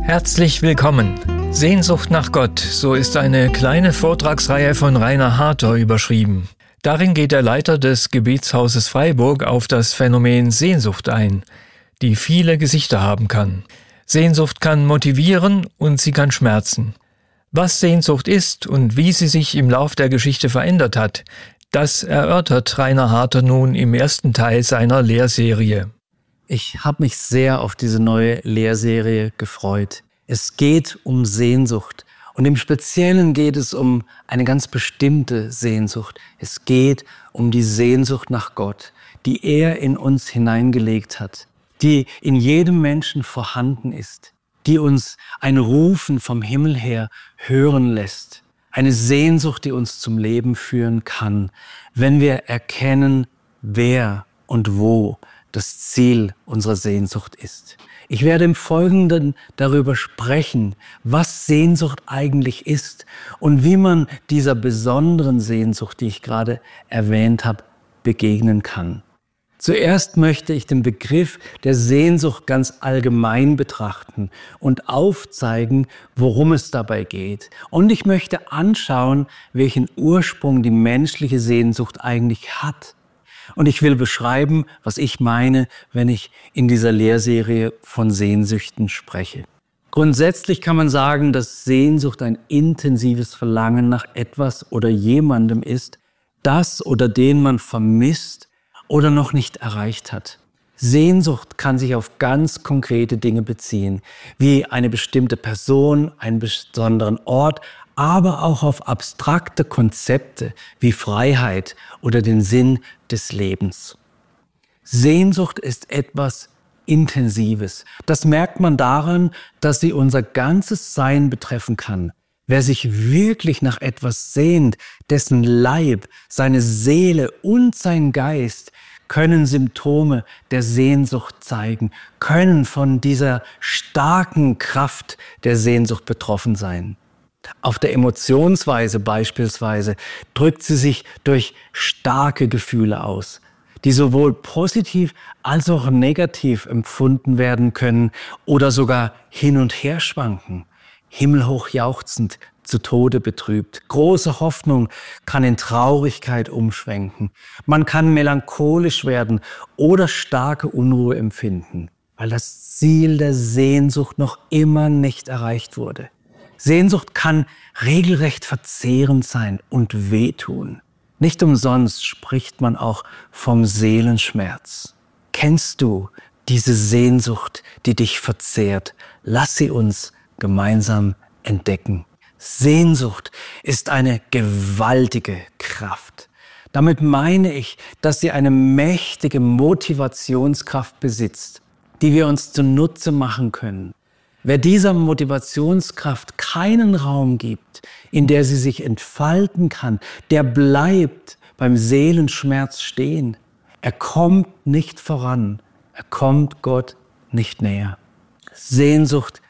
Herzlich willkommen. Sehnsucht nach Gott, so ist eine kleine Vortragsreihe von Rainer Harter überschrieben. Darin geht der Leiter des Gebetshauses Freiburg auf das Phänomen Sehnsucht ein, die viele Gesichter haben kann. Sehnsucht kann motivieren und sie kann schmerzen. Was Sehnsucht ist und wie sie sich im Lauf der Geschichte verändert hat, das erörtert Rainer Harter nun im ersten Teil seiner Lehrserie. Ich habe mich sehr auf diese neue Lehrserie gefreut. Es geht um Sehnsucht und im Speziellen geht es um eine ganz bestimmte Sehnsucht. Es geht um die Sehnsucht nach Gott, die er in uns hineingelegt hat, die in jedem Menschen vorhanden ist, die uns ein Rufen vom Himmel her hören lässt. Eine Sehnsucht, die uns zum Leben führen kann, wenn wir erkennen, wer und wo das Ziel unserer Sehnsucht ist. Ich werde im Folgenden darüber sprechen, was Sehnsucht eigentlich ist und wie man dieser besonderen Sehnsucht, die ich gerade erwähnt habe, begegnen kann. Zuerst möchte ich den Begriff der Sehnsucht ganz allgemein betrachten und aufzeigen, worum es dabei geht. Und ich möchte anschauen, welchen Ursprung die menschliche Sehnsucht eigentlich hat. Und ich will beschreiben, was ich meine, wenn ich in dieser Lehrserie von Sehnsüchten spreche. Grundsätzlich kann man sagen, dass Sehnsucht ein intensives Verlangen nach etwas oder jemandem ist, das oder den man vermisst oder noch nicht erreicht hat. Sehnsucht kann sich auf ganz konkrete Dinge beziehen, wie eine bestimmte Person, einen besonderen Ort, aber auch auf abstrakte Konzepte wie Freiheit oder den Sinn des Lebens. Sehnsucht ist etwas Intensives. Das merkt man daran, dass sie unser ganzes Sein betreffen kann. Wer sich wirklich nach etwas sehnt, dessen Leib, seine Seele und sein Geist können Symptome der Sehnsucht zeigen, können von dieser starken Kraft der Sehnsucht betroffen sein. Auf der Emotionsweise beispielsweise drückt sie sich durch starke Gefühle aus, die sowohl positiv als auch negativ empfunden werden können oder sogar hin und her schwanken, himmelhoch jauchzend, zu Tode betrübt. Große Hoffnung kann in Traurigkeit umschwenken. Man kann melancholisch werden oder starke Unruhe empfinden, weil das Ziel der Sehnsucht noch immer nicht erreicht wurde. Sehnsucht kann regelrecht verzehrend sein und wehtun. Nicht umsonst spricht man auch vom Seelenschmerz. Kennst du diese Sehnsucht, die dich verzehrt? Lass sie uns gemeinsam entdecken. Sehnsucht ist eine gewaltige Kraft. Damit meine ich, dass sie eine mächtige Motivationskraft besitzt, die wir uns zunutze machen können. Wer dieser Motivationskraft keinen Raum gibt, in der sie sich entfalten kann, der bleibt beim Seelenschmerz stehen. Er kommt nicht voran, er kommt Gott nicht näher. Sehnsucht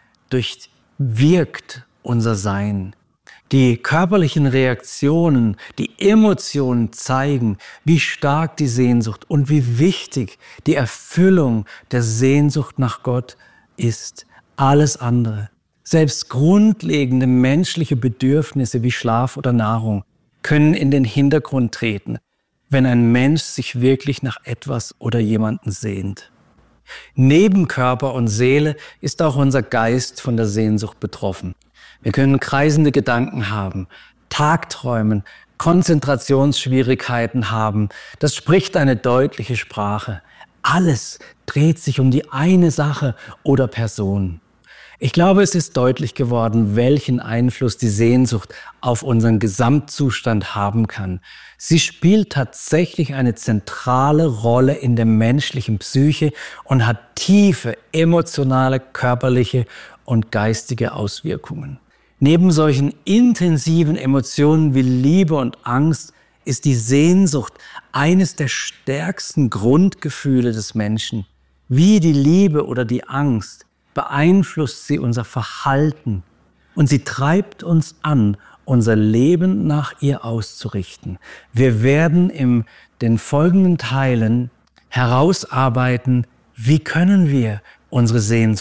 durchwirkt unser Sein. Die körperlichen Reaktionen, die Emotionen zeigen, wie stark die Sehnsucht und wie wichtig die Erfüllung der Sehnsucht nach Gott ist. Alles andere, selbst grundlegende menschliche Bedürfnisse wie Schlaf oder Nahrung, können in den Hintergrund treten, wenn ein Mensch sich wirklich nach etwas oder jemanden sehnt. Neben Körper und Seele ist auch unser Geist von der Sehnsucht betroffen. Wir können kreisende Gedanken haben, Tagträumen, Konzentrationsschwierigkeiten haben. Das spricht eine deutliche Sprache. Alles dreht sich um die eine Sache oder Person. Ich glaube, es ist deutlich geworden, welchen Einfluss die Sehnsucht auf unseren Gesamtzustand haben kann. Sie spielt tatsächlich eine zentrale Rolle in der menschlichen Psyche und hat tiefe emotionale, körperliche und geistige Auswirkungen. Neben solchen intensiven Emotionen wie Liebe und Angst ist die Sehnsucht eines der stärksten Grundgefühle des Menschen. Wie die Liebe oder die Angst beeinflusst sie unser Verhalten und sie treibt uns an, unser Leben nach ihr auszurichten. Wir werden in den folgenden Teilen herausarbeiten, wie können wir unsere Sehnsucht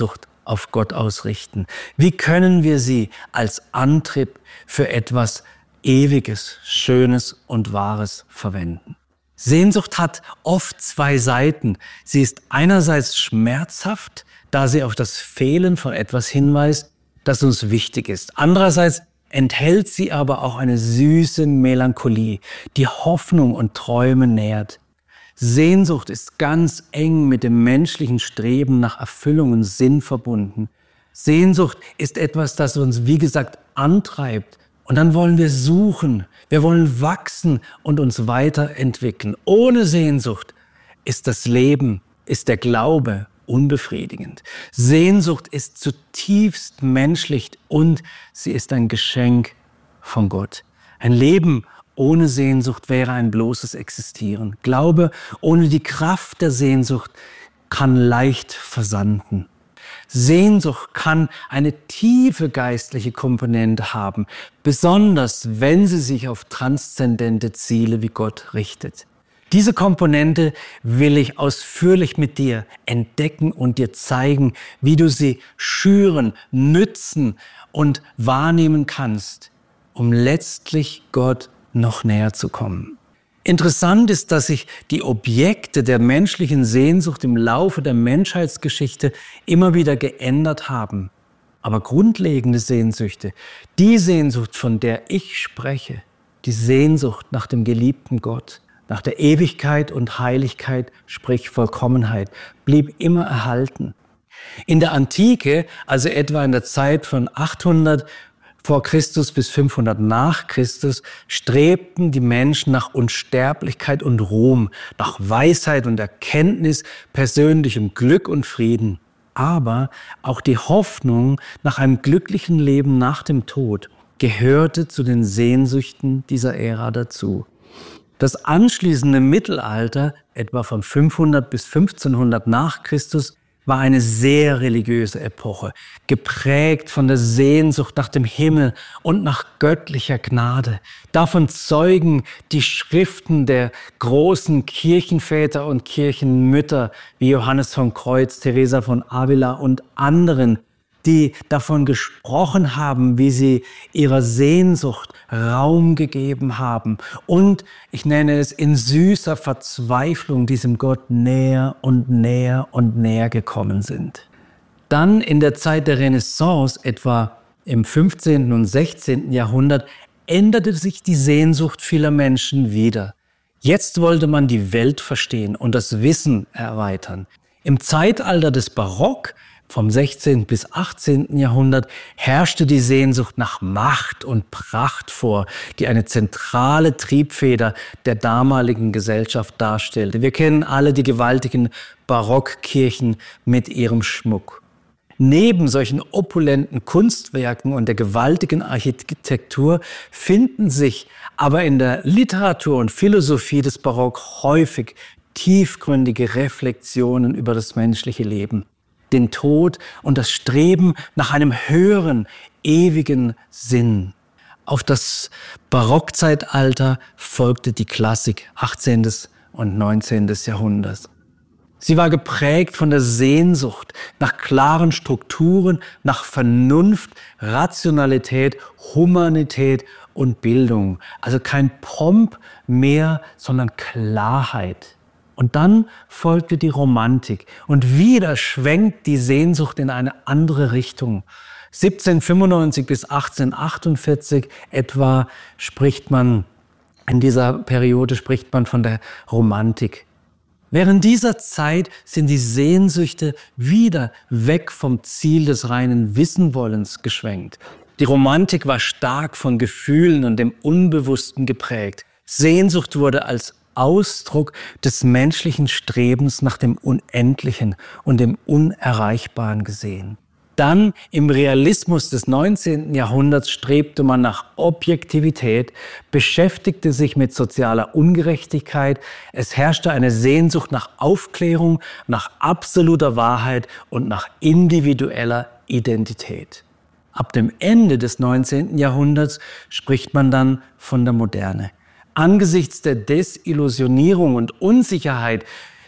auf Gott ausrichten? Wie können wir sie als Antrieb für etwas Ewiges, Schönes und Wahres verwenden? Sehnsucht hat oft zwei Seiten. Sie ist einerseits schmerzhaft, da sie auf das Fehlen von etwas hinweist, das uns wichtig ist. Andererseits enthält sie aber auch eine süße Melancholie, die Hoffnung und Träume nährt. Sehnsucht ist ganz eng mit dem menschlichen Streben nach Erfüllung und Sinn verbunden. Sehnsucht ist etwas, das uns, wie gesagt, antreibt. Und dann wollen wir suchen, wir wollen wachsen und uns weiterentwickeln. Ohne Sehnsucht ist das Leben, ist der Glaube unbefriedigend. Sehnsucht ist zutiefst menschlich und sie ist ein Geschenk von Gott. Ein Leben ohne Sehnsucht wäre ein bloßes Existieren. Glaube ohne die Kraft der Sehnsucht kann leicht versanden. Sehnsucht kann eine tiefe geistliche Komponente haben, besonders wenn sie sich auf transzendente Ziele wie Gott richtet. Diese Komponente will ich ausführlich mit dir entdecken und dir zeigen, wie du sie schüren, nützen und wahrnehmen kannst, um letztlich Gott noch näher zu kommen. Interessant ist, dass sich die Objekte der menschlichen Sehnsucht im Laufe der Menschheitsgeschichte immer wieder geändert haben. Aber grundlegende Sehnsüchte, die Sehnsucht, von der ich spreche, die Sehnsucht nach dem geliebten Gott, nach der Ewigkeit und Heiligkeit, sprich Vollkommenheit, blieb immer erhalten. In der Antike, also etwa in der Zeit von 800 vor Christus bis 500 nach Christus, strebten die Menschen nach Unsterblichkeit und Ruhm, nach Weisheit und Erkenntnis, persönlichem Glück und Frieden. Aber auch die Hoffnung nach einem glücklichen Leben nach dem Tod gehörte zu den Sehnsüchten dieser Ära dazu. Das anschließende Mittelalter, etwa von 500 bis 1500 nach Christus, war eine sehr religiöse Epoche, geprägt von der Sehnsucht nach dem Himmel und nach göttlicher Gnade. Davon zeugen die Schriften der großen Kirchenväter und Kirchenmütter wie Johannes von Kreuz, Teresa von Avila und anderen, die davon gesprochen haben, wie sie ihrer Sehnsucht Raum gegeben haben und, ich nenne es, in süßer Verzweiflung diesem Gott näher und näher und näher gekommen sind. Dann in der Zeit der Renaissance, etwa im 15. und 16. Jahrhundert, änderte sich die Sehnsucht vieler Menschen wieder. Jetzt wollte man die Welt verstehen und das Wissen erweitern. Im Zeitalter des Barock vom 16. bis 18. Jahrhundert herrschte die Sehnsucht nach Macht und Pracht vor, die eine zentrale Triebfeder der damaligen Gesellschaft darstellte. Wir kennen alle die gewaltigen Barockkirchen mit ihrem Schmuck. Neben solchen opulenten Kunstwerken und der gewaltigen Architektur finden sich aber in der Literatur und Philosophie des Barock häufig tiefgründige Reflexionen über das menschliche Leben, den Tod und das Streben nach einem höheren, ewigen Sinn. Auf das Barockzeitalter folgte die Klassik 18. und 19. Jahrhunderts. Sie war geprägt von der Sehnsucht nach klaren Strukturen, nach Vernunft, Rationalität, Humanität und Bildung. Also kein Pomp mehr, sondern Klarheit. Und dann folgte die Romantik und wieder schwenkt die Sehnsucht in eine andere Richtung. 1795 bis 1848 etwa in dieser Periode spricht man von der Romantik. Während dieser Zeit sind die Sehnsüchte wieder weg vom Ziel des reinen Wissenwollens geschwenkt. Die Romantik war stark von Gefühlen und dem Unbewussten geprägt. Sehnsucht wurde als Ausdruck des menschlichen Strebens nach dem Unendlichen und dem Unerreichbaren gesehen. Dann im Realismus des 19. Jahrhunderts strebte man nach Objektivität, beschäftigte sich mit sozialer Ungerechtigkeit. Es herrschte eine Sehnsucht nach Aufklärung, nach absoluter Wahrheit und nach individueller Identität. Ab dem Ende des 19. Jahrhunderts spricht man dann von der Moderne. Angesichts der Desillusionierung und Unsicherheit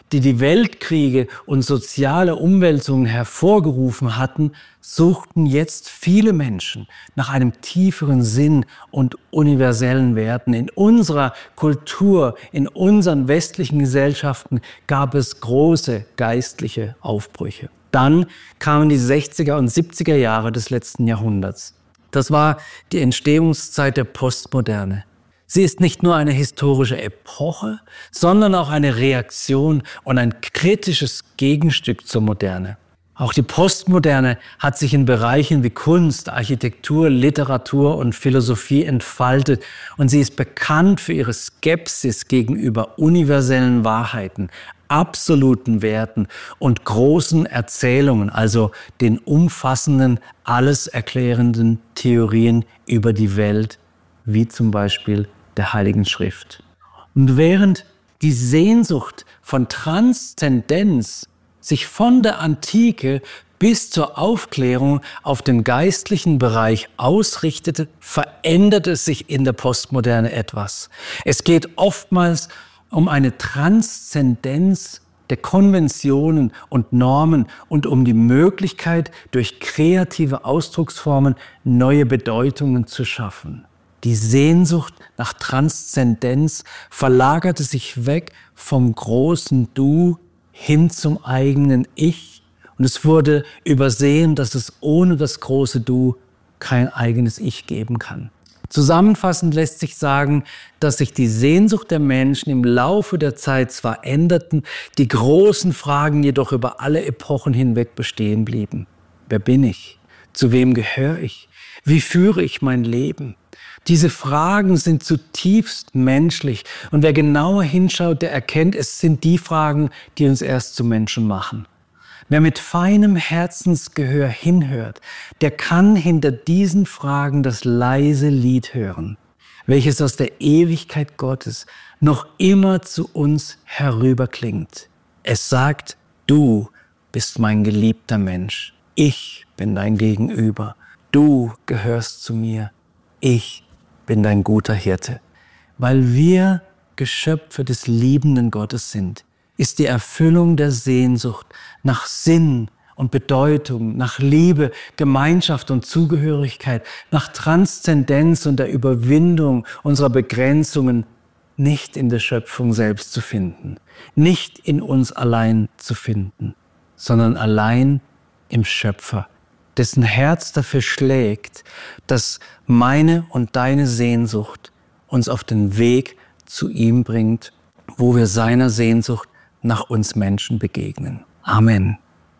die die Weltkriege und soziale Umwälzungen hervorgerufen hatten, suchten jetzt viele Menschen nach einem tieferen Sinn und universellen Werten. In unserer Kultur, in unseren westlichen Gesellschaften gab es große geistliche Aufbrüche. Dann kamen die 60er und 70er Jahre des letzten Jahrhunderts. Das war die Entstehungszeit der Postmoderne. Sie ist nicht nur eine historische Epoche, sondern auch eine Reaktion und ein kritisches Gegenstück zur Moderne. Auch die Postmoderne hat sich in Bereichen wie Kunst, Architektur, Literatur und Philosophie entfaltet und sie ist bekannt für ihre Skepsis gegenüber universellen Wahrheiten, absoluten Werten und großen Erzählungen, also den umfassenden, alles erklärenden Theorien über die Welt, wie zum Beispiel der Heiligen Schrift. Und während die Sehnsucht von Transzendenz sich von der Antike bis zur Aufklärung auf den geistlichen Bereich ausrichtete, veränderte sich in der Postmoderne etwas. Es geht oftmals um eine Transzendenz der Konventionen und Normen und um die Möglichkeit, durch kreative Ausdrucksformen neue Bedeutungen zu schaffen. Die Sehnsucht nach Transzendenz verlagerte sich weg vom großen Du hin zum eigenen Ich. Und es wurde übersehen, dass es ohne das große Du kein eigenes Ich geben kann. Zusammenfassend lässt sich sagen, dass sich die Sehnsucht der Menschen im Laufe der Zeit zwar änderten, die großen Fragen jedoch über alle Epochen hinweg bestehen blieben. Wer bin ich? Zu wem gehöre ich? Wie führe ich mein Leben? Diese Fragen sind zutiefst menschlich und wer genauer hinschaut, der erkennt, es sind die Fragen, die uns erst zu Menschen machen. Wer mit feinem Herzensgehör hinhört, der kann hinter diesen Fragen das leise Lied hören, welches aus der Ewigkeit Gottes noch immer zu uns herüberklingt. Es sagt, du bist mein geliebter Mensch, ich bin dein Gegenüber, du gehörst zu mir, ich bin dein guter Hirte. Weil wir Geschöpfe des liebenden Gottes sind, ist die Erfüllung der Sehnsucht nach Sinn und Bedeutung, nach Liebe, Gemeinschaft und Zugehörigkeit, nach Transzendenz und der Überwindung unserer Begrenzungen nicht in der Schöpfung selbst zu finden, nicht in uns allein zu finden, sondern allein im Schöpfer, dessen Herz dafür schlägt, dass meine und deine Sehnsucht uns auf den Weg zu ihm bringt, wo wir seiner Sehnsucht nach uns Menschen begegnen. Amen.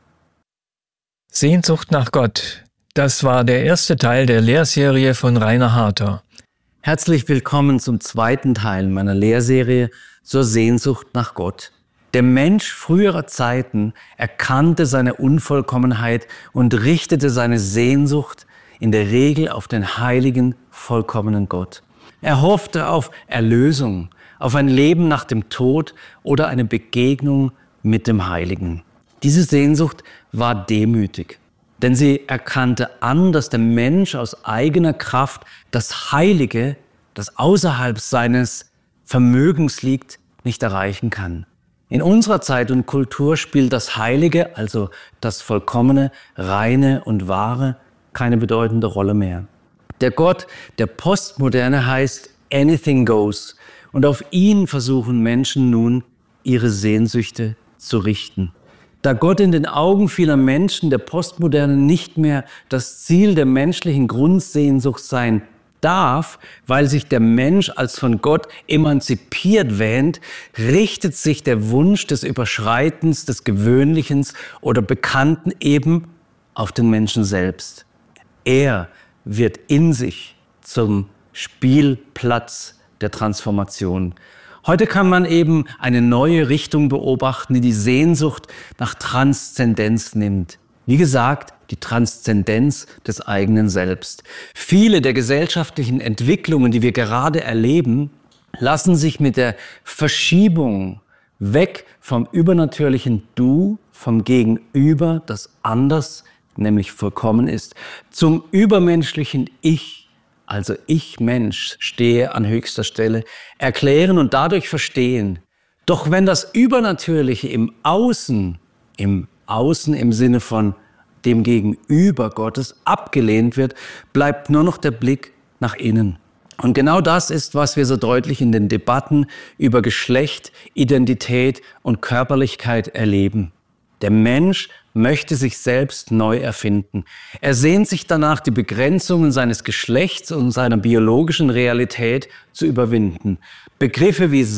Sehnsucht nach Gott. Das war der erste Teil der Lehrserie von Rainer Harter. Herzlich willkommen zum zweiten Teil meiner Lehrserie zur Sehnsucht nach Gott. Der Mensch früherer Zeiten erkannte seine Unvollkommenheit und richtete seine Sehnsucht in der Regel auf den heiligen, vollkommenen Gott. Er hoffte auf Erlösung, auf ein Leben nach dem Tod oder eine Begegnung mit dem Heiligen. Diese Sehnsucht war demütig, denn sie erkannte an, dass der Mensch aus eigener Kraft das Heilige, das außerhalb seines Vermögens liegt, nicht erreichen kann. In unserer Zeit und Kultur spielt das Heilige, also das Vollkommene, Reine und Wahre, keine bedeutende Rolle mehr. Der Gott der Postmoderne heißt Anything Goes und auf ihn versuchen Menschen nun, ihre Sehnsüchte zu richten. Da Gott in den Augen vieler Menschen der Postmoderne nicht mehr das Ziel der menschlichen Grundsehnsucht sein darf, weil sich der Mensch als von Gott emanzipiert wähnt, richtet sich der Wunsch des Überschreitens, des Gewöhnlichen oder Bekannten eben auf den Menschen selbst. Er wird in sich zum Spielplatz der Transformation. Heute kann man eben eine neue Richtung beobachten, die die Sehnsucht nach Transzendenz nimmt. Wie gesagt, die Transzendenz des eigenen Selbst. Viele der gesellschaftlichen Entwicklungen, die wir gerade erleben, lassen sich mit der Verschiebung weg vom übernatürlichen Du, vom Gegenüber, das anders, nämlich vollkommen ist, zum übermenschlichen Ich, also ich Mensch, stehe an höchster Stelle, erklären und dadurch verstehen. Doch wenn das Übernatürliche im Außen im Sinne von dem Gegenüber Gottes abgelehnt wird, bleibt nur noch der Blick nach innen. Und genau das ist, was wir so deutlich in den Debatten über Geschlecht, Identität und Körperlichkeit erleben. Der Mensch möchte sich selbst neu erfinden. Er sehnt sich danach, die Begrenzungen seines Geschlechts und seiner biologischen Realität zu überwinden. Begriffe wie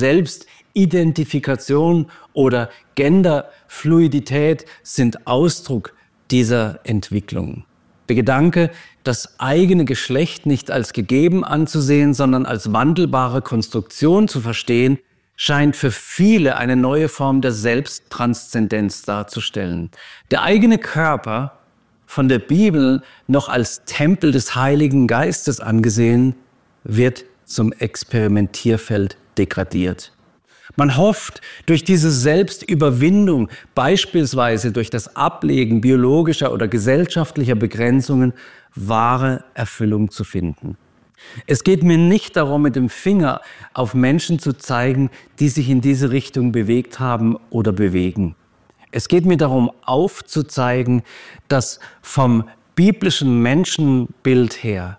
Selbstidentifikation oder Genderfluidität sind Ausdruck dieser Entwicklung. Der Gedanke, das eigene Geschlecht nicht als gegeben anzusehen, sondern als wandelbare Konstruktion zu verstehen, scheint für viele eine neue Form der Selbsttranszendenz darzustellen. Der eigene Körper, von der Bibel noch als Tempel des Heiligen Geistes angesehen, wird zum Experimentierfeld degradiert. Man hofft, durch diese Selbstüberwindung, beispielsweise durch das Ablegen biologischer oder gesellschaftlicher Begrenzungen, wahre Erfüllung zu finden. Es geht mir nicht darum, mit dem Finger auf Menschen zu zeigen, die sich in diese Richtung bewegt haben oder bewegen. Es geht mir darum, aufzuzeigen, dass vom biblischen Menschenbild her,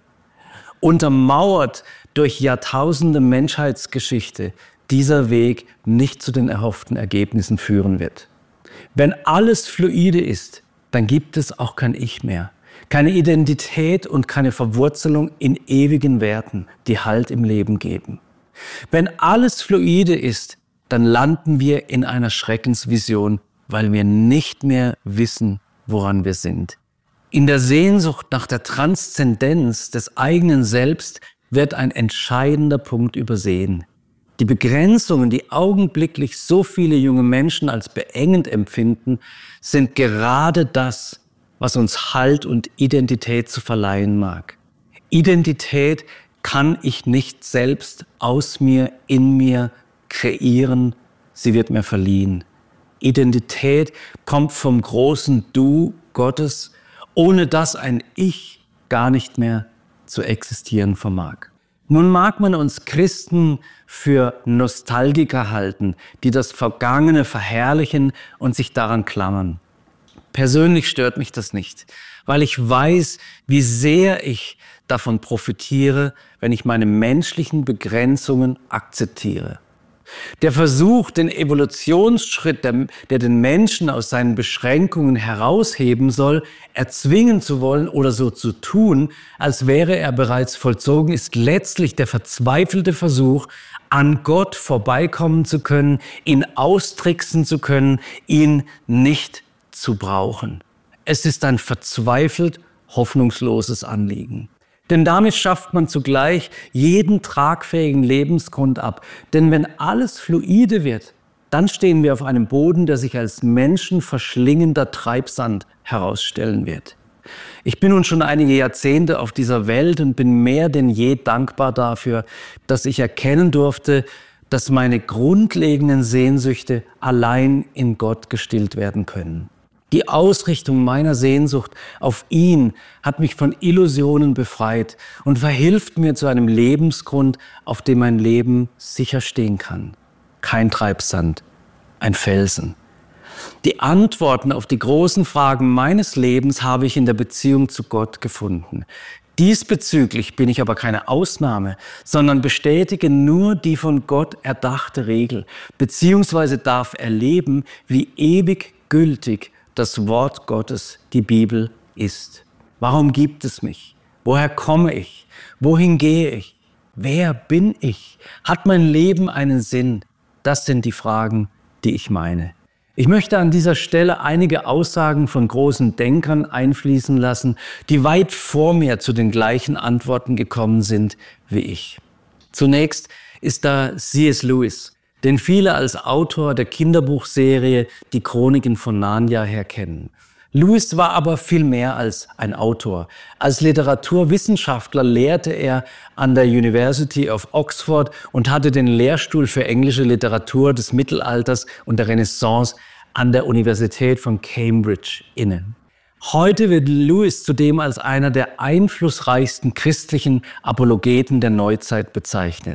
untermauert durch Jahrtausende Menschheitsgeschichte, dieser Weg nicht zu den erhofften Ergebnissen führen wird. Wenn alles fluide ist, dann gibt es auch kein Ich mehr. Keine Identität und keine Verwurzelung in ewigen Werten, die Halt im Leben geben. Wenn alles fluide ist, dann landen wir in einer Schreckensvision, weil wir nicht mehr wissen, woran wir sind. In der Sehnsucht nach der Transzendenz des eigenen Selbst wird ein entscheidender Punkt übersehen. Die Begrenzungen, die augenblicklich so viele junge Menschen als beengend empfinden, sind gerade das, was uns Halt und Identität zu verleihen mag. Identität kann ich nicht selbst aus mir, in mir kreieren, sie wird mir verliehen. Identität kommt vom großen Du Gottes, ohne das ein Ich gar nicht mehr zu existieren vermag. Nun mag man uns Christen für Nostalgiker halten, die das Vergangene verherrlichen und sich daran klammern. Persönlich stört mich das nicht, weil ich weiß, wie sehr ich davon profitiere, wenn ich meine menschlichen Begrenzungen akzeptiere. Der Versuch, den Evolutionsschritt, der den Menschen aus seinen Beschränkungen herausheben soll, erzwingen zu wollen oder so zu tun, als wäre er bereits vollzogen, ist letztlich der verzweifelte Versuch, an Gott vorbeikommen zu können, ihn austricksen zu können, ihn nicht zu brauchen. Es ist ein verzweifelt hoffnungsloses Anliegen. Denn damit schafft man zugleich jeden tragfähigen Lebensgrund ab. Denn wenn alles fluide wird, dann stehen wir auf einem Boden, der sich als menschenverschlingender Treibsand herausstellen wird. Ich bin nun schon einige Jahrzehnte auf dieser Welt und bin mehr denn je dankbar dafür, dass ich erkennen durfte, dass meine grundlegenden Sehnsüchte allein in Gott gestillt werden können. Die Ausrichtung meiner Sehnsucht auf ihn hat mich von Illusionen befreit und verhilft mir zu einem Lebensgrund, auf dem mein Leben sicher stehen kann. Kein Treibsand, ein Felsen. Die Antworten auf die großen Fragen meines Lebens habe ich in der Beziehung zu Gott gefunden. Diesbezüglich bin ich aber keine Ausnahme, sondern bestätige nur die von Gott erdachte Regel, beziehungsweise darf erleben, wie ewig gültig das Wort Gottes, die Bibel, ist. Warum gibt es mich? Woher komme ich? Wohin gehe ich? Wer bin ich? Hat mein Leben einen Sinn? Das sind die Fragen, die ich meine. Ich möchte an dieser Stelle einige Aussagen von großen Denkern einfließen lassen, die weit vor mir zu den gleichen Antworten gekommen sind wie ich. Zunächst ist da C.S. Lewis, den viele als Autor der Kinderbuchserie Die Chroniken von Narnia her kennen. Lewis war aber viel mehr als ein Autor. Als Literaturwissenschaftler lehrte er an der University of Oxford und hatte den Lehrstuhl für englische Literatur des Mittelalters und der Renaissance an der Universität von Cambridge inne. Heute wird Lewis zudem als einer der einflussreichsten christlichen Apologeten der Neuzeit bezeichnet.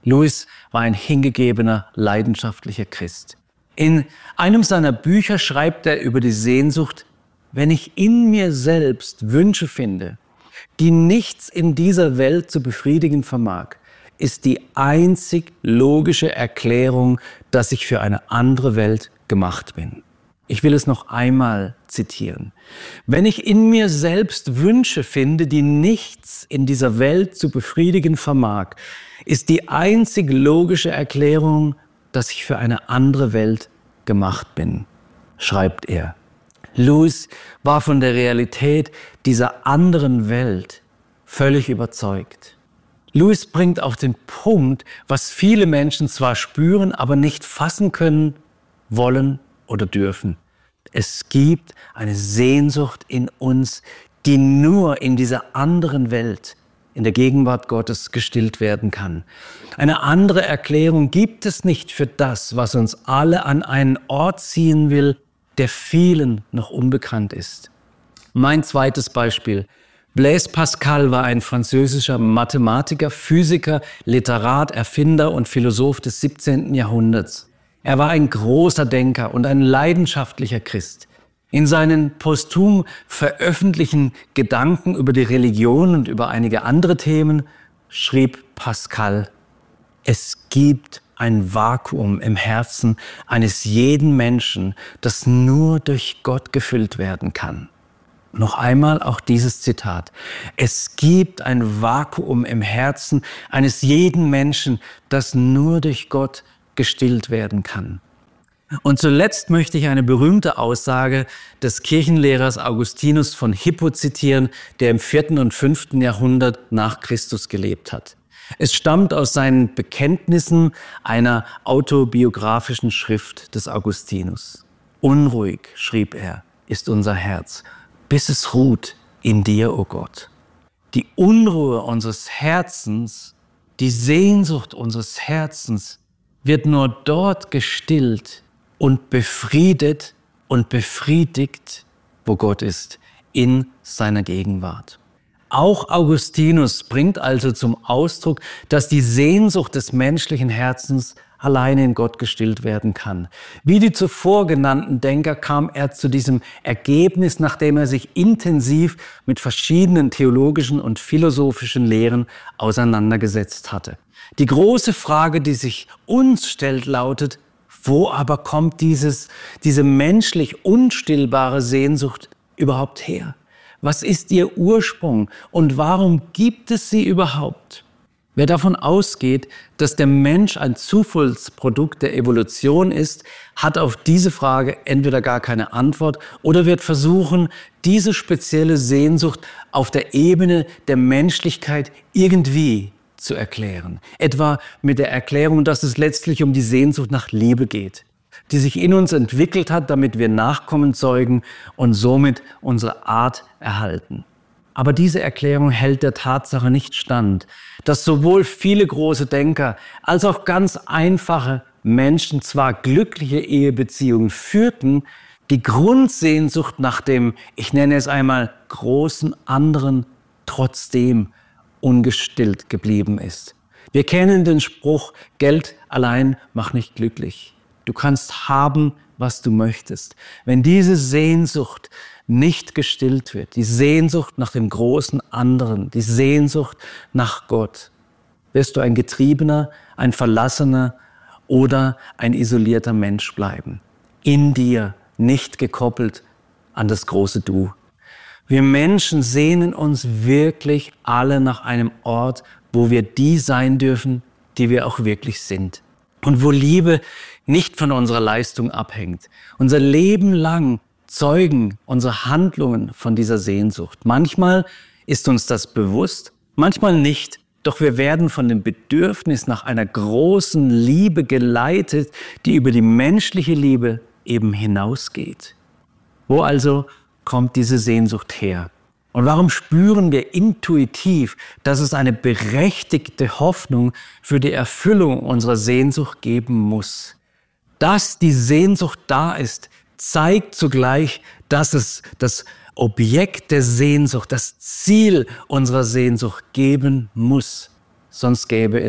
Lewis war ein hingegebener, leidenschaftlicher Christ. In einem seiner Bücher schreibt er über die Sehnsucht: Wenn ich in mir selbst Wünsche finde, die nichts in dieser Welt zu befriedigen vermag, ist die einzig logische Erklärung, dass ich für eine andere Welt gemacht bin. Ich will es noch einmal zitieren. Wenn ich in mir selbst Wünsche finde, die nichts in dieser Welt zu befriedigen vermag, ist die einzig logische Erklärung, dass ich für eine andere Welt gemacht bin, schreibt er. Lewis war von der Realität dieser anderen Welt völlig überzeugt. Lewis bringt auf den Punkt, was viele Menschen zwar spüren, aber nicht fassen können, wollen oder dürfen. Es gibt eine Sehnsucht in uns, die nur in dieser anderen Welt, in der Gegenwart Gottes, gestillt werden kann. Eine andere Erklärung gibt es nicht für das, was uns alle an einen Ort ziehen will, der vielen noch unbekannt ist. Mein zweites Beispiel. Blaise Pascal war ein französischer Mathematiker, Physiker, Literat, Erfinder und Philosoph des 17. Jahrhunderts. Er war ein großer Denker und ein leidenschaftlicher Christ. In seinen posthum veröffentlichten Gedanken über die Religion und über einige andere Themen schrieb Pascal: Es gibt ein Vakuum im Herzen eines jeden Menschen, das nur durch Gott gefüllt werden kann. Noch einmal auch dieses Zitat. Es gibt ein Vakuum im Herzen eines jeden Menschen, das nur durch Gott gestillt werden kann. Und zuletzt möchte ich eine berühmte Aussage des Kirchenlehrers Augustinus von Hippo zitieren, der im 4. und 5. Jahrhundert nach Christus gelebt hat. Es stammt aus seinen Bekenntnissen einer autobiografischen Schrift des Augustinus. Unruhig, schrieb er, ist unser Herz, bis es ruht in dir, o Gott. Die Unruhe unseres Herzens, die Sehnsucht unseres Herzens wird nur dort gestillt und befriedet und befriedigt, wo Gott ist, in seiner Gegenwart. Auch Augustinus bringt also zum Ausdruck, dass die Sehnsucht des menschlichen Herzens alleine in Gott gestillt werden kann. Wie die zuvor genannten Denker kam er zu diesem Ergebnis, nachdem er sich intensiv mit verschiedenen theologischen und philosophischen Lehren auseinandergesetzt hatte. Die große Frage, die sich uns stellt, lautet: Wo aber kommt diese menschlich unstillbare Sehnsucht überhaupt her? Was ist ihr Ursprung und warum gibt es sie überhaupt? Wer davon ausgeht, dass der Mensch ein Zufallsprodukt der Evolution ist, hat auf diese Frage entweder gar keine Antwort oder wird versuchen, diese spezielle Sehnsucht auf der Ebene der Menschlichkeit irgendwie zu erklären. Etwa mit der Erklärung, dass es letztlich um die Sehnsucht nach Liebe geht, die sich in uns entwickelt hat, damit wir Nachkommen zeugen und somit unsere Art erhalten. Aber diese Erklärung hält der Tatsache nicht stand, dass sowohl viele große Denker als auch ganz einfache Menschen zwar glückliche Ehebeziehungen führten, die Grundsehnsucht nach dem, ich nenne es einmal, großen anderen trotzdem ungestillt geblieben ist. Wir kennen den Spruch: Geld allein macht nicht glücklich. Du kannst haben, was du möchtest. Wenn diese Sehnsucht nicht gestillt wird, die Sehnsucht nach dem großen anderen, die Sehnsucht nach Gott, wirst du ein Getriebener, ein Verlassener oder ein isolierter Mensch bleiben. In dir, nicht gekoppelt an das große Du. Wir Menschen sehnen uns wirklich alle nach einem Ort, wo wir die sein dürfen, die wir auch wirklich sind. Und wo Liebe nicht von unserer Leistung abhängt. Unser Leben lang zeugen unsere Handlungen von dieser Sehnsucht. Manchmal ist uns das bewusst, manchmal nicht. Doch wir werden von dem Bedürfnis nach einer großen Liebe geleitet, die über die menschliche Liebe eben hinausgeht. Wo also kommt diese Sehnsucht her? Und warum spüren wir intuitiv, dass es eine berechtigte Hoffnung für die Erfüllung unserer Sehnsucht geben muss? Dass die Sehnsucht da ist, zeigt zugleich, dass es das Objekt der Sehnsucht, das Ziel unserer Sehnsucht geben muss. Sonst gäbe es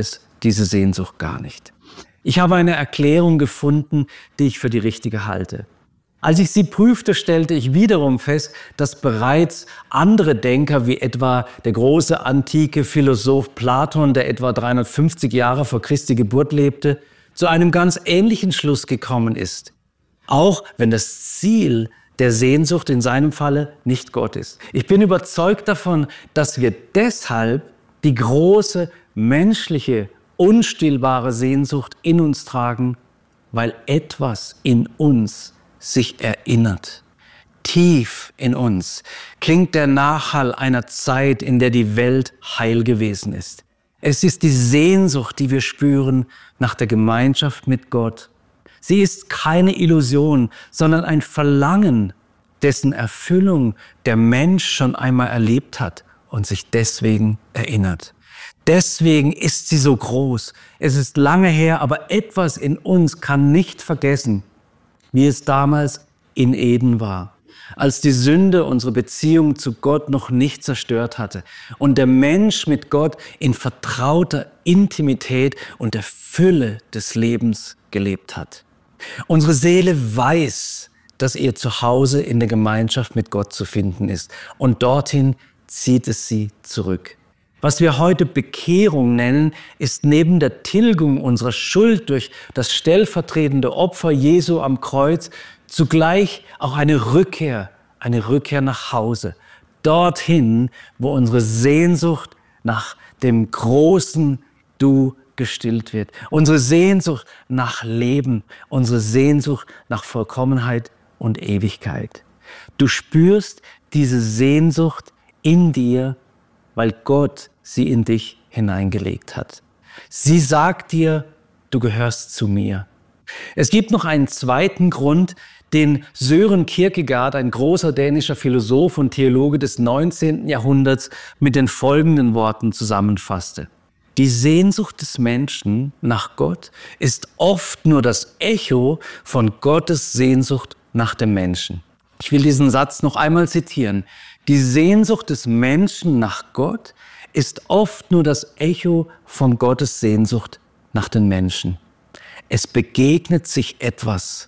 diese Sehnsucht gar nicht. Ich habe eine Erklärung gefunden, die ich für die richtige halte. Als ich sie prüfte, stellte ich wiederum fest, dass bereits andere Denker, wie etwa der große antike Philosoph Platon, der etwa 350 Jahre vor Christi Geburt lebte, zu einem ganz ähnlichen Schluss gekommen ist. Auch wenn das Ziel der Sehnsucht in seinem Falle nicht Gott ist. Ich bin überzeugt davon, dass wir deshalb die große menschliche, unstillbare Sehnsucht in uns tragen, weil etwas in uns sich erinnert. Tief in uns klingt der Nachhall einer Zeit, in der die Welt heil gewesen ist. Es ist die Sehnsucht, die wir spüren nach der Gemeinschaft mit Gott. Sie ist keine Illusion, sondern ein Verlangen, dessen Erfüllung der Mensch schon einmal erlebt hat und sich deswegen erinnert. Deswegen ist sie so groß. Es ist lange her, aber etwas in uns kann nicht vergessen, wie es damals in Eden war, als die Sünde unsere Beziehung zu Gott noch nicht zerstört hatte und der Mensch mit Gott in vertrauter Intimität und der Fülle des Lebens gelebt hat. Unsere Seele weiß, dass ihr Zuhause in der Gemeinschaft mit Gott zu finden ist und dorthin zieht es sie zurück. Was wir heute Bekehrung nennen, ist neben der Tilgung unserer Schuld durch das stellvertretende Opfer Jesu am Kreuz zugleich auch eine Rückkehr nach Hause. Dorthin, wo unsere Sehnsucht nach dem großen Du gestillt wird. Unsere Sehnsucht nach Leben, unsere Sehnsucht nach Vollkommenheit und Ewigkeit. Du spürst diese Sehnsucht in dir, weil Gott sie in dich hineingelegt hat. Sie sagt dir, du gehörst zu mir. Es gibt noch einen zweiten Grund, den Søren Kierkegaard, ein großer dänischer Philosoph und Theologe des 19. Jahrhunderts, mit den folgenden Worten zusammenfasste. Die Sehnsucht des Menschen nach Gott ist oft nur das Echo von Gottes Sehnsucht nach dem Menschen. Ich will diesen Satz noch einmal zitieren. Die Sehnsucht des Menschen nach Gott ist oft nur das Echo von Gottes Sehnsucht nach den Menschen. Es begegnet sich etwas.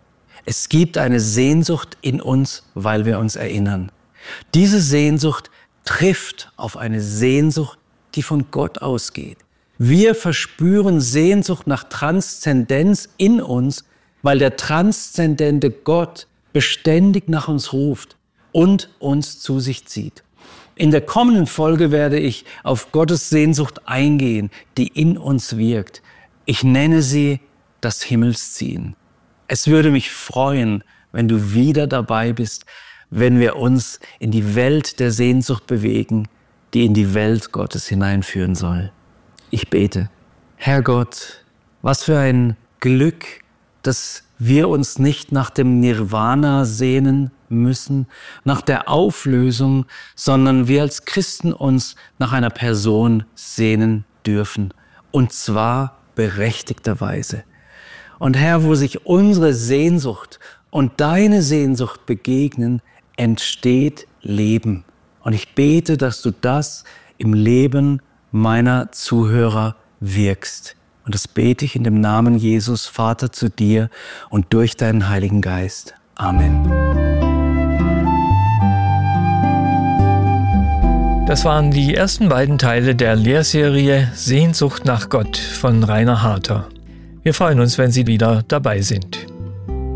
Es gibt eine Sehnsucht in uns, weil wir uns erinnern. Diese Sehnsucht trifft auf eine Sehnsucht, die von Gott ausgeht. Wir verspüren Sehnsucht nach Transzendenz in uns, weil der transzendente Gott beständig nach uns ruft und uns zu sich zieht. In der kommenden Folge werde ich auf Gottes Sehnsucht eingehen, die in uns wirkt. Ich nenne sie das Himmelsziehen. Es würde mich freuen, wenn du wieder dabei bist, wenn wir uns in die Welt der Sehnsucht bewegen, die in die Welt Gottes hineinführen soll. Ich bete. Herr Gott, was für ein Glück, dass wir uns nicht nach dem Nirvana sehnen müssen, nach der Auflösung, sondern wir als Christen uns nach einer Person sehnen dürfen. Und zwar berechtigterweise. Und Herr, wo sich unsere Sehnsucht und deine Sehnsucht begegnen, entsteht Leben. Und ich bete, dass du das im Leben meiner Zuhörer wirkst. Und das bete ich in dem Namen Jesus, Vater, zu dir und durch deinen Heiligen Geist. Amen. Das waren die ersten beiden Teile der Lehrserie Sehnsucht nach Gott von Rainer Harter. Wir freuen uns, wenn Sie wieder dabei sind.